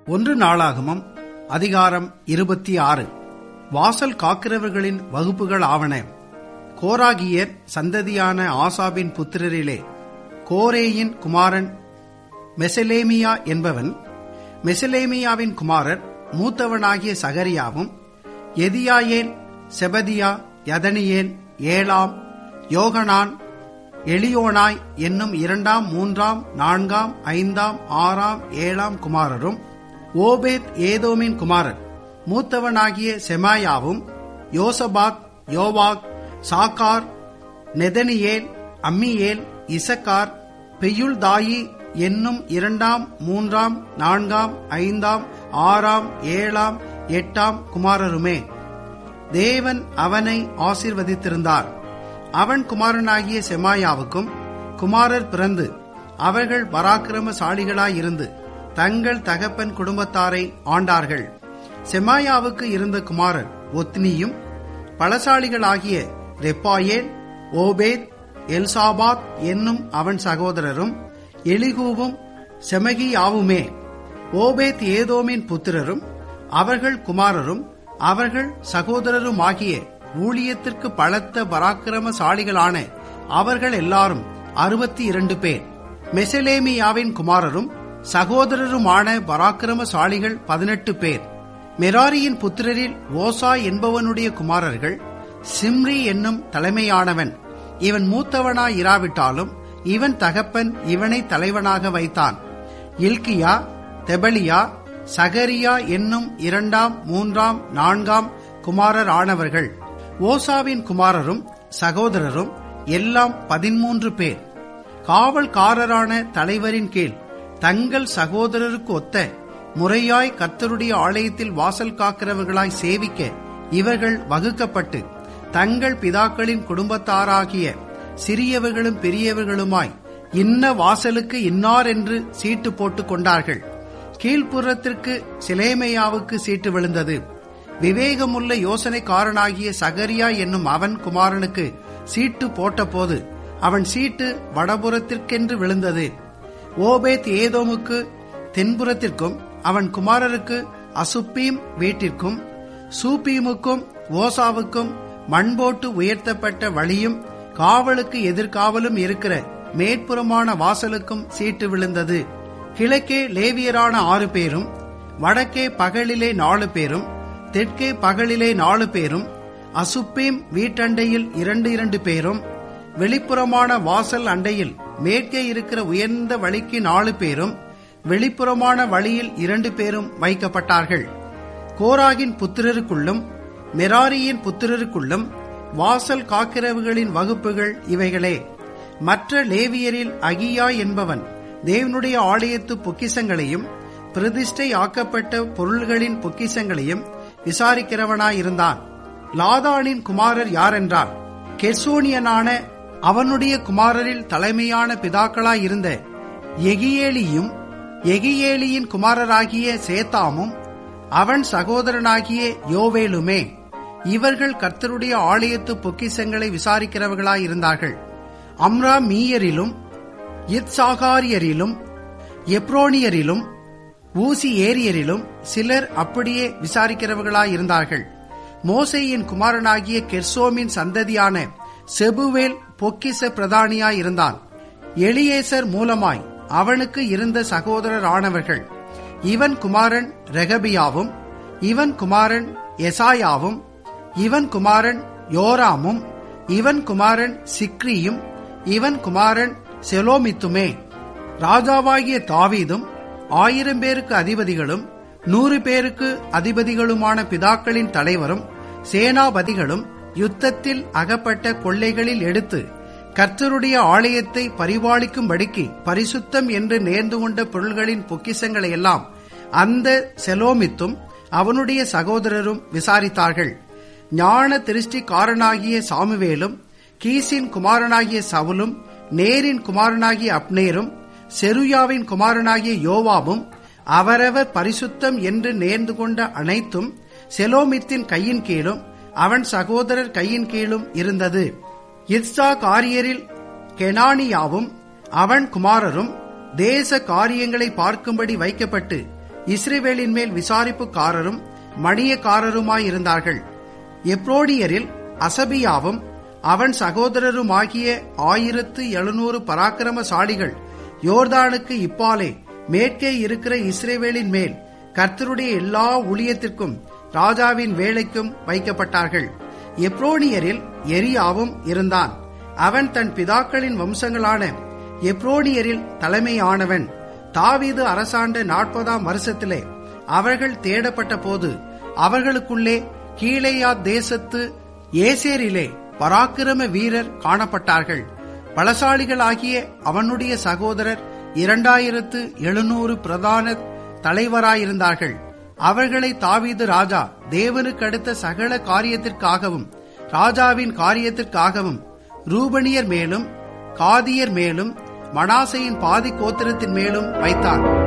1 நாளாகமம் அதிகாரம் 26. வாசல் காக்கிறவர்களின் வகுப்புகள் ஆவன. கோராகியர் சந்ததியான ஆசாபின் புத்திரரிலே கோரேயின் குமாரன் மெசலேமியா என்பவன். மெசலேமியாவின் குமாரர் மூத்தவனாகிய சகரியாவும், எதியாயேல், செபதியா, யதனியேல், ஏலாம், யோகனான், எலியோனாய் என்னும் 2ஆம், 3ஆம், 4ஆம், 5ஆம், 6ஆம், 7ஆம் குமாரரும், ஓபேத் ஏதோமின் குமாரர் மூத்தவனாகிய செமாயாவும், யோசபாத், யோவாக், சாக்கார், நெதனியேல், அம்மியேல், இசக்கார், பெயுள்தாயி என்னும் 2ஆம், 3ஆம், 4ஆம், 5ஆம், 6ஆம், 7ஆம், 8ஆம் குமாரருமே. தேவன் அவனை ஆசீர்வதித்திருந்தார். அவன் குமாரனாகிய செமாயாவுக்கும் குமாரர் பிறந்து அவர்கள் பராக்கிரமசாலிகளாயிருந்து தங்கள் தகப்பன் குடும்பத்தாரை ஆண்டார்கள். செமாயாவுக்கு இருந்த குமாரர் ஒத்னியும், பலசாலிகளாகிய ரெப்பாயேல், ஓபேத், எல்சாபாத் என்னும் அவன் சகோதரரும், எலிகூவும் செமகியாவுமே. ஓபேத் ஏதோமின் புத்திரரும் அவர்கள் குமாரரும் அவர்கள் சகோதரருமாகிய ஊழியத்திற்கு பலத்த பராக்கிரமசாலிகளான அவர்கள் எல்லாரும் 62 பேர். மெசலேமியாவின் குமாரரும் சகோதரருமான பராக்கிரமசாலிகள் 18 பேர். மெராரியின் புத்திரரில் ஓசா என்பவனுடைய குமாரர்கள் சிம்ரி என்னும் தலைமையானவன். இவன் மூத்தவனாயிராவிட்டாலும் இவன் தகப்பன் இவனை தலைவனாக வைத்தான். இல்கியா, தெபலியா, சகரியா என்னும் 2ஆம், 3ஆம், 4ஆம் குமாரர் ஆனவர்கள். ஓசாவின் குமாரரும் சகோதரரும் எல்லாம் 13 பேர். காவல்காரரான தலைவரின் கீழ் தங்கள் சகோதரருக்கு ஒத்த முறையாய் கர்த்தருடைய ஆலயத்தில் வாசல் காக்கிறவர்களாய் சேவிக்க இவர்கள் வகுக்கப்பட்டு தங்கள் பிதாக்களின் குடும்பத்தாராகிய சிறியவர்களும் பெரியவர்களுமாய் இன்ன வாசலுக்கு இன்னார் என்று சீட்டு போட்டுக் கொண்டார்கள். கீழ்ப்புறத்திற்கு சிலேமையாவுக்கு சீட்டு விழுந்தது. விவேகமுள்ள யோசனைக்காரனாகிய சகரியா என்னும் அவன் குமாரனுக்கு சீட்டு போட்டபோது அவன் சீட்டு வடபுறத்திற்கென்று விழுந்தது. ஓபேத் ஏதோமுக்கு தென்புறத்திற்கும் அவன் குமாரருக்கு அசுப்பீம் வீட்டிற்கும் சூப்பீமுக்கும் ஓசாவுக்கும் மண்போட்டு உயர்த்தப்பட்ட வழியும் காவலுக்கு எதிர்காவலும் இருக்கிற மேற்புறமான வாசலுக்கும் சீட்டு விழுந்தது. கிழக்கே லேவியரான 6 பேரும், வடக்கே பகலிலே 4 பேரும், தெற்கே பகலிலே 4 பேரும், அசுப்பீம் வீட்டண்டையில் 2 பேரும், வெளிப்புறமான வாசல் அண்டையில் மேற்கே இருக்கிற உயர்ந்த வழிக்கு 4 பேரும், வெளிப்புறமான வழியில் 2 பேரும் வைக்கப்பட்டார்கள். கோராகின் புத்திரருக்குள்ளும் மெராரியின் புத்திரருக்குள்ளும் வாசல் காக்கிறவர்களின் வகுப்புகள் இவைகளே. மற்ற லேவியரில் அகியா என்பவன் தேவனுடைய ஆலயத்து பொக்கிசங்களையும் பிரதிஷ்டை ஆக்கப்பட்ட பொருள்களின் பொக்கிசங்களையும் விசாரிக்கிறவனாயிருந்தான். லாதானின் குமாரர் யாரென்றால், கெர்சோனியனான அவனுடைய குமாரரில் தலைமையான பிதாக்களாயிருந்த எகியேலியும், எகியேலியின் குமாரராகிய சேத்தாமும், அவன் சகோதரனாகிய யோவேலுமே. இவர்கள் கர்த்தருடைய ஆலயத்து பொக்கிசங்களை விசாரிக்கிறவர்களாயிருந்தார்கள். அம்ராமீயரிலும் இத்சாகாரியரிலும் எப்ரோனியரிலும் ஊசி ஏரியரிலும் சிலர் அப்படியே விசாரிக்கிறவர்களாயிருந்தார்கள். மோசேயின் குமாரனாகிய கெர்சோமின் சந்ததியான செபுவேல் பொக்கிச பிரதானியாயிருந்தான். எலியேசர் மூலமாய் அவனுக்கு இருந்த சகோதரர் ஆனவர்கள், இவன் குமாரன் ரெகபியாவும், இவன் குமாரன் எசாயாவும், இவன் குமாரன் யோராமும், இவன் குமாரன் சிக்ரியும், இவன் குமாரன் செலோமித்துமே. ராஜாவாகிய தாவீதும் 1000 பேருக்கு அதிபதிகளும் 100 பேருக்கு அதிபதிகளுமான பிதாக்களின் தலைவரும் சேனாபதிகளும் யுத்தத்தில் அகப்பட்ட கொள்ளைகளில் எடுத்து கர்த்தருடைய ஆலயத்தை பரிபாலிக்கும்படிக்கு பரிசுத்தம் என்று நேர்ந்து கொண்ட பொருள்களின் பொக்கிசங்களையெல்லாம் அந்த செலோமித்தும் அவனுடைய சகோதரரும் விசாரித்தார்கள். ஞான திருஷ்டிக்காரனாகிய சாமுவேலும், கீசின் குமாரனாகிய சவுலும், நேரின் குமாரனாகிய அப்னேரும், செருயாவின் குமாரனாகிய யோவாபும் அவரவர் பரிசுத்தம் என்று நேர்ந்து கொண்ட அனைத்தும் செலோமித்தின் கையின் கீழும் அவன் சகோதரர் கையின் கீழும் இருந்தது. இத்சாகாரியரில் கெனானியாவும் அவன் குமாரரும் தேச காரியங்களை பார்க்கும்படி வைக்கப்பட்டு இஸ்ரவேலின் மேல் விசாரிப்புக்காரரும் மணியக்காரருமாயிருந்தார்கள். எப்ரோனியரில் அசபியாவும் அவன் சகோதரருமாகிய 1700 பராக்கிரமசாலிகள் யோர்தானுக்கு இப்பாலே மேற்கே இருக்கிற இஸ்ரவேலின் மேல் கர்த்தருடைய எல்லா ஊழியத்திற்கும் ராஜாவின் வேலைக்கும் வைக்கப்பட்டார்கள். எப்ரோனியரில் எரியாவும் இருந்தான். அவன் தன் பிதாக்களின் வம்சங்களான எப்ரோனியரில் தலைமையானவன். தாவீது அரசாண்ட 40ஆம் வருஷத்திலே அவர்கள் தேடப்பட்ட போது அவர்களுக்குள்ளே கீலேயாத் தேசத்து ஏசேரிலே பராக்கிரம வீரர் காணப்பட்டார்கள். பலசாலிகளாகிய அவனுடைய சகோதரர் 2700 பிரதான தலைவராயிருந்தார்கள். அவர்களை தாவீது ராஜா தேவனுக்கு அடுத்த சகல காரியத்திற்காகவும் ராஜாவின் காரியத்திற்காகவும் ரூபனியர் மேலும் காதியர் மேலும் மனாசையின் பாதி கோத்திரத்தின் மேலும் வைத்தார்.